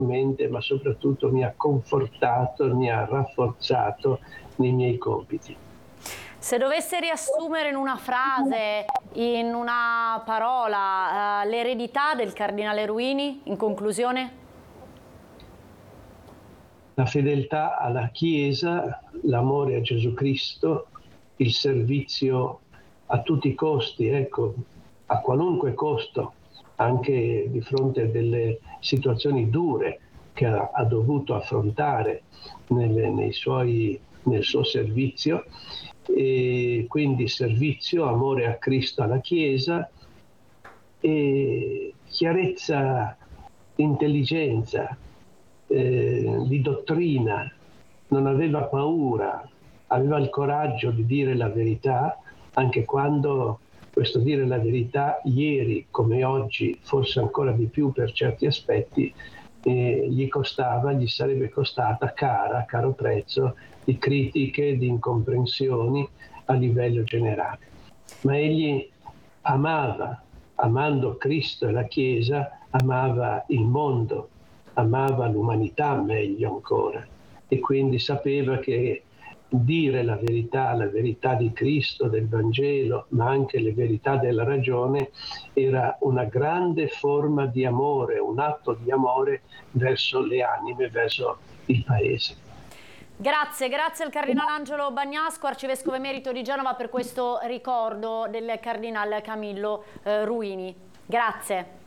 mente, ma soprattutto mi ha confortato, mi ha rafforzato nei miei compiti. Se dovesse riassumere in una frase, in una parola, l'eredità del cardinale Ruini, in conclusione? La fedeltà alla Chiesa, l'amore a Gesù Cristo, il servizio a tutti i costi, ecco, a qualunque costo, anche di fronte a delle situazioni dure che ha dovuto affrontare nel suo servizio, e quindi servizio, amore a Cristo, alla Chiesa e chiarezza, intelligenza, di dottrina, non aveva paura, aveva il coraggio di dire la verità, anche quando questo dire la verità ieri come oggi, forse ancora di più per certi aspetti, gli sarebbe costata cara, a caro prezzo, di critiche, di incomprensioni a livello generale. Ma egli amando Cristo e la Chiesa, amava il mondo, amava l'umanità meglio ancora, e quindi sapeva che dire la verità di Cristo, del Vangelo, ma anche le verità della ragione, era una grande forma di amore, un atto di amore verso le anime, verso il Paese. Grazie al Cardinale Angelo Bagnasco, Arcivescovo Emerito di Genova, per questo ricordo del Cardinale Camillo Ruini. Grazie.